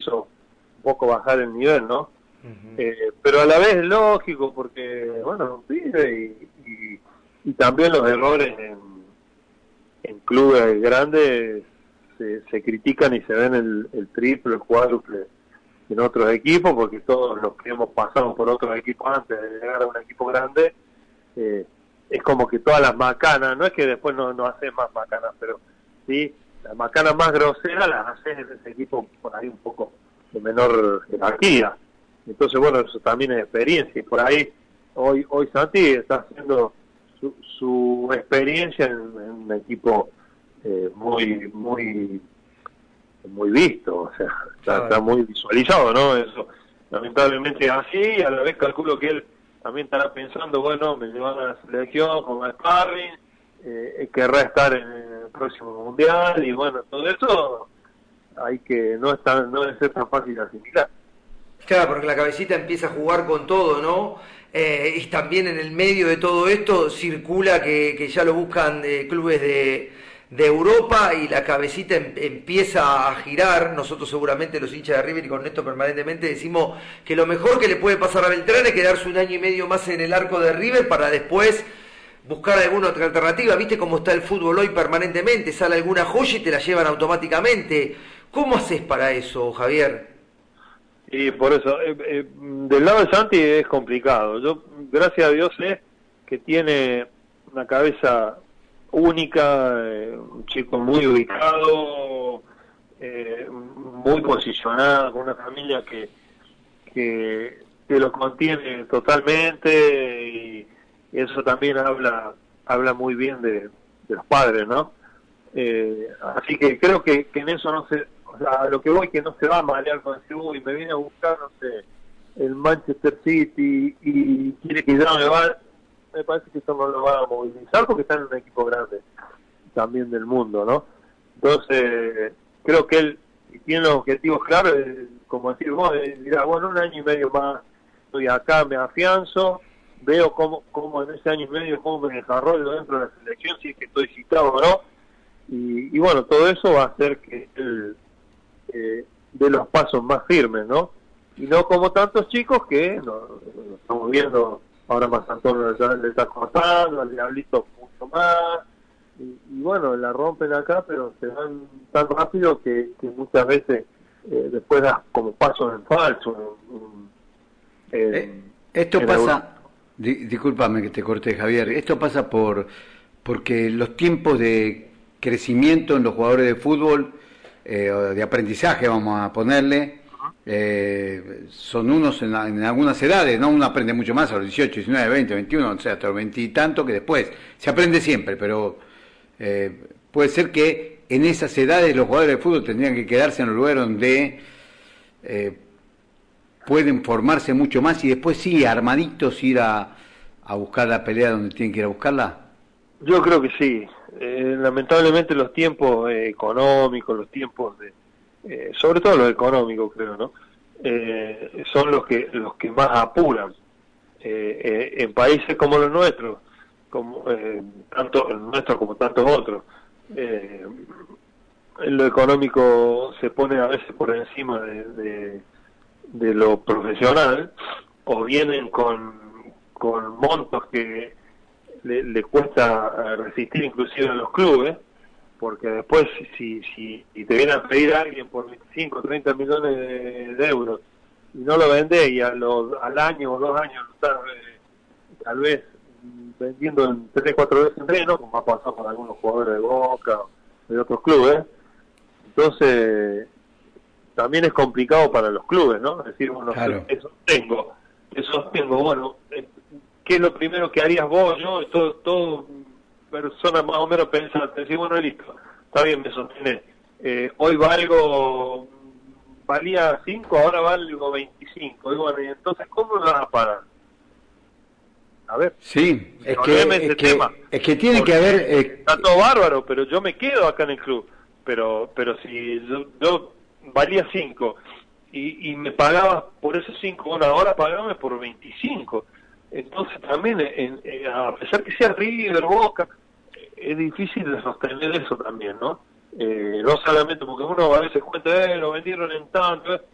hizo un poco bajar el nivel, ¿no? Uh-huh. Pero a la vez es lógico, porque, bueno, vive y también los errores en clubes grandes se critican y se ven el triple, el cuádruple en otros equipos, porque todos los que hemos pasado por otros equipos antes de llegar a un equipo grande, es como que todas las macanas, no es que después no haces más macanas, pero sí, las macanas más groseras las haces en ese equipo por ahí un poco de menor jerarquía. Entonces, bueno, eso también es experiencia, y por ahí hoy Santi está haciendo su experiencia en un equipo muy visto, o sea, está muy visualizado, ¿no? Eso, lamentablemente es así, y a la vez calculo que él también estará pensando, bueno, me llevan a la selección con sparring, querrá estar en el próximo mundial, y bueno, todo eso hay que no debe ser tan fácil de asimilar. Claro, porque la cabecita empieza a jugar con todo, ¿no? Y también en el medio de todo esto circula que ya lo buscan clubes de Europa, y la cabecita empieza a girar. Nosotros seguramente los hinchas de River, y con esto permanentemente decimos que lo mejor que le puede pasar a Beltrán es quedarse un año y medio más en el arco de River para después buscar alguna otra alternativa. ¿Viste cómo está el fútbol hoy permanentemente? Sale alguna joya y te la llevan automáticamente. ¿Cómo haces para eso, Javier? Y por eso, del lado de Santi es complicado. Yo, gracias a Dios, sé que tiene una cabeza única, un chico muy ubicado, muy posicionado, con una familia que lo contiene totalmente, y eso también habla muy bien de los padres, ¿no? Así que creo que en eso no se... O sea, a lo que voy, que no se va a malear con decir, uy, me viene a buscar, no sé, el Manchester City y quiere que yo me vaya. Me parece que eso no lo va a movilizar, porque está en un equipo grande también del mundo, ¿no? Entonces, creo que él tiene los objetivos claros, como decir vos, dirá, bueno, un año y medio más estoy acá, me afianzo, veo cómo en ese año y medio cómo me desarrollo dentro de la selección, si es que estoy citado o no, y bueno, todo eso va a hacer que él de los pasos más firmes, ¿no? Y no como tantos chicos que lo estamos viendo ahora. Más Antonio ya le está cortando, al Diablito mucho más, y bueno, la rompen acá, pero se van tan rápido que muchas veces después das como pasos en falso. Esto pasa, discúlpame que te corté, Javier, esto pasa porque los tiempos de crecimiento en los jugadores de fútbol, de aprendizaje, vamos a ponerle, son unos en algunas edades, ¿no? Uno aprende mucho más a los 18, 19, 20, 21, o sea, hasta los 20 y tanto, que después se aprende siempre, pero puede ser que en esas edades los jugadores de fútbol tendrían que quedarse en los lugares donde pueden formarse mucho más, y después sí, armaditos, ir a buscar la pelea donde tienen que ir a buscarla. Yo creo que sí. Lamentablemente los tiempos económicos, los tiempos sobre todo los económicos, creo, ¿no? Son los que más apuran en países como los nuestros, como tanto el nuestro como tantos otros. Lo económico se pone a veces por encima de lo profesional, o vienen con montos que le cuesta resistir inclusive en los clubes, porque después si te viene a pedir a alguien por 25 o 30 millones de euros y no lo vende, y al año o 2 años lo estás tal vez vendiendo en 3 4 veces en menos, como ha pasado con algunos jugadores de Boca o de otros clubes, entonces también es complicado para los clubes, ¿no? Es decir, bueno, claro, te sostengo, bueno, ¿qué es lo primero que harías vos? Yo, todo persona más o menos pensante, decir, bueno, listo, está bien, me sostenés. Hoy valía 5, ahora valgo 25. Y bueno, y entonces, ¿cómo me vas a parar? A ver. sí, es que tiene porque que haber... está todo bárbaro, pero yo me quedo acá en el club. Pero si yo valía 5 y me pagabas por esos 5, bueno, ahora pagame por 25. Entonces también, a pesar que sea River, Boca, es difícil de sostener eso también, ¿no? No solamente porque uno a veces cuenta, lo vendieron en tanto,